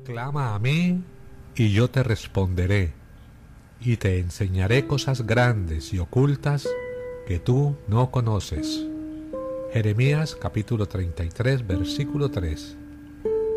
Clama a mí y yo te responderé, y te enseñaré cosas grandes y ocultas que tú no conoces. Jeremías capítulo 33, versículo 3.